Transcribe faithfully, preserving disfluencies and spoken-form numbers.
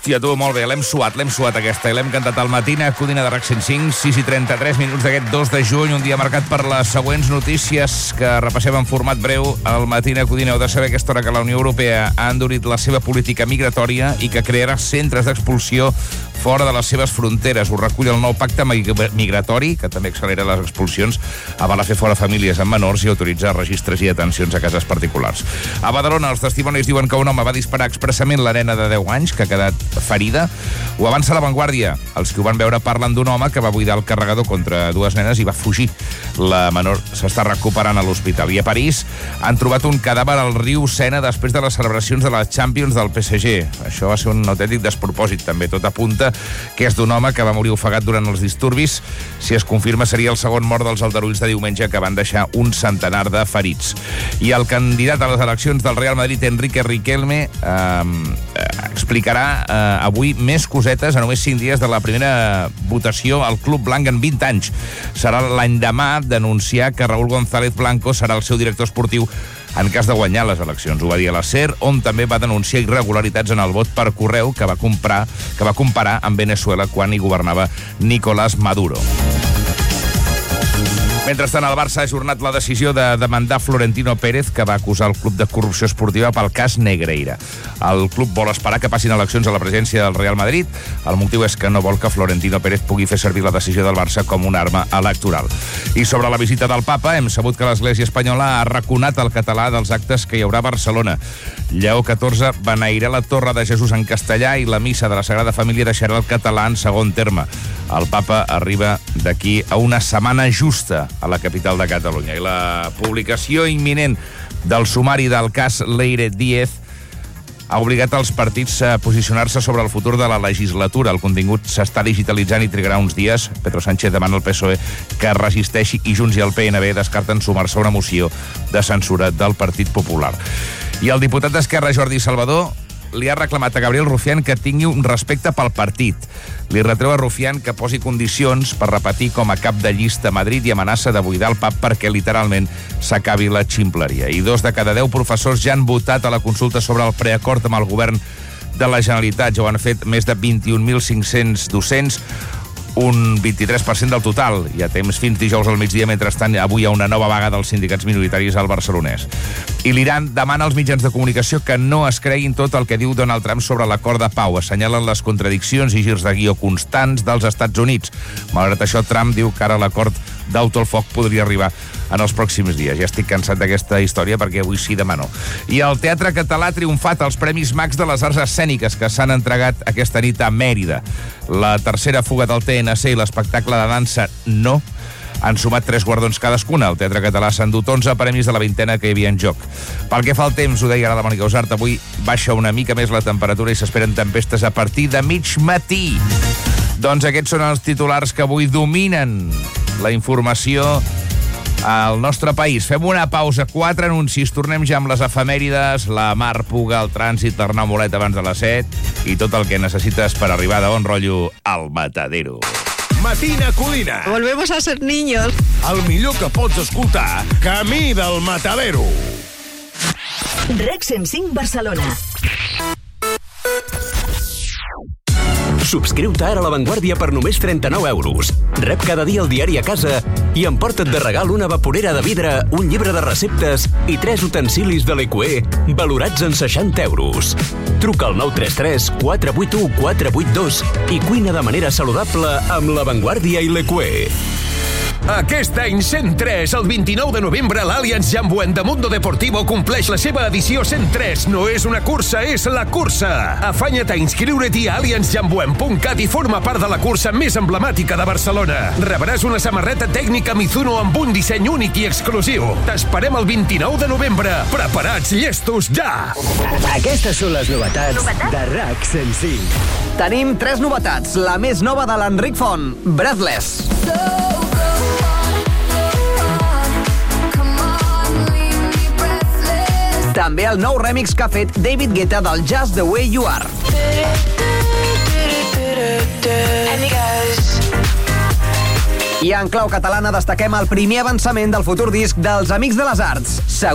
Hòstia, tu, molt bé, l'hem suat, l'hem suat aquesta, i l'hem cantat al Matina Codina de RAC cent cinc, sis i trenta-tres minuts d'aquest dos de juny, un dia marcat per les següents notícies que repassem en format breu. Al Matina Codina heu de saber a aquesta hora que la Unió Europea ha endurit la seva política migratòria i que crearà centres d'expulsió fora de les seves fronteres. Ho recull el nou pacte migratori, que també accelera les expulsions, avala fer fora famílies amb menors i autoritzar registres i detencions a cases particulars. A Badalona, els testimonis diuen que un home va disparar expressament la nena de deu anys, que ha quedat ferida. Ho avança La Vanguardia. Els que ho van veure parlen d'un home que va buidar el carregador contra dues nenes i va fugir. La menor s'està recuperant a l'hospital. I a París han trobat un cadàver al riu Sena després de les celebracions de la Champions del P S G. Això va ser un autèntic despropòsit, també. Tot apunta que és d'un home que va morir ofegat durant els disturbis. Si es confirma, seria el segon mort dels aldarulls de diumenge, que van deixar un centenar de ferits. I el candidat a les eleccions del Real Madrid, Enrique Riquelme, eh, explicarà eh, avui més cosetes a només cinc dies de la primera votació al Club Blanc en vint anys. Serà l'any demà d'anunciar que Raúl González Blanco serà el seu director esportiu en cas de guanyar les eleccions. Ho va dir a la SER, on també va denunciar irregularitats en el vot per correu que va comprar, que va comparar amb Venezuela quan hi governava Nicolás Maduro. Mentrestant, el Barça ha ajornat la decisió de demandar Florentino Pérez, que va acusar el club de corrupció esportiva pel cas Negreira. El club vol esperar que passin eleccions a la presidència del Real Madrid. El motiu és que no vol que Florentino Pérez pugui fer servir la decisió del Barça com una arma electoral. I sobre la visita del papa, hem sabut que l'Església espanyola ha arraconat el català dels actes que hi haurà a Barcelona. Lleó catorze beneirà la Torre de Jesús en castellà i la missa de la Sagrada Família deixarà el català en segon terme. El papa arriba d'aquí a una setmana justa a la capital de Catalunya. I la publicació imminent del sumari del cas Leire Díez ha obligat els partits a posicionar-se sobre el futur de la legislatura. El contingut s'està digitalitzant i trigarà uns dies. Pedro Sánchez demana al P S O E que resisteixi i Junts i el P N B descarten sumar-se a una moció de censura del Partit Popular. I el diputat d'Esquerra, Jordi Salvador, li ha reclamat a Gabriel Rufián que tingui un respecte pel partit. Li retreu a Rufián que posi condicions per repetir com a cap de llista a Madrid i amenaça de buidar el pub perquè literalment s'acabi la ximpleria. I dos de cada deu professors ja han votat a la consulta sobre el preacord amb el govern de la Generalitat. Ja ho han fet més de vint-i-un mil cinc-cents docents, un vint-i-tres per cent del total. Hi ha temps fins dijous al migdia. Mentrestant, avui hi ha una nova vaga dels sindicats minoritaris al barcelonès. I l'Iran demana als mitjans de comunicació que no es creguin tot el que diu Donald Trump sobre l'acord de pau. Assenyalen les contradiccions i girs de guió constants dels Estats Units. Malgrat això, Trump diu que ara l'acord d'auto al foc podria arribar en els pròxims dies. Ja estic cansat d'aquesta història perquè avui sí, demà no. I el teatre català ha triomfat als Premis Max de les Arts Escèniques que s'han entregat aquesta nit a Mèrida. La tercera fuga del T N C i l'espectacle de dansa No han sumat tres guardons cadascuna. El teatre català s'ha endut onze premis de la vintena que hi havia en joc. Pel que fa al temps, ho deia ara la Mònica Usart, avui baixa una mica més la temperatura i s'esperen tempestes a partir de mig matí. Doncs aquests són els titulars que avui dominen la informació al nostre país. Fem una pausa, quatre anuncis, tornem ja amb les efemèrides, la Mar Puga, el trànsit, l'Arnau Molet abans de les set i tot el que necessites per arribar de bon rotllo al Matadero. Matina Codina. Volvemos a ser niños. El millor que pots escoltar, camí del Matadero. RAC cent cinc Barcelona. Subscriu-te ara a La Vanguardia per només trenta-nou euros. Rep cada dia el diari a casa i emporta't de regal una vaporera de vidre, un llibre de receptes i tres utensilis de l'E Q E valorats en seixanta euros. Truca al nou tres tres quatre vuit u quatre vuit dos i cuina de manera saludable amb La Vanguardia i l'E Q E. Aquest any cent tres, el vint-i-nou de novembre, l'Allianz Jambuent de Mundo Deportivo compleix la seva edició cent tres. No és una cursa, és la cursa. Afanya't a inscriure't a allianz jambuent punt cat i forma part de la cursa més emblemàtica de Barcelona. Rebràs una samarreta tècnica Mizuno amb un disseny únic i exclusiu. T'esperem el vint-i-nou de novembre. Preparats, llestos, ja! Aquestes són les novetats, novetats? de RAC cent cinc. Tenim tres novetats. La més nova de l'Enric Font, Breathless. També el nou remix que ha fet David Guetta del Just the Way You Are. I en clau catalana destaquem el primer avançament del futur disc dels Amics de les Arts.